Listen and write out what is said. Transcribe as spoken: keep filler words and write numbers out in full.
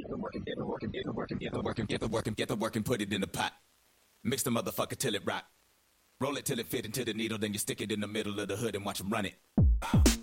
the work and get the work and get the work and get the work and get the work and get the work and put it in the pot. Mix the motherfucker till it rock. Roll it till it fit into the needle, then you stick it in the middle of the hood and watch them run it.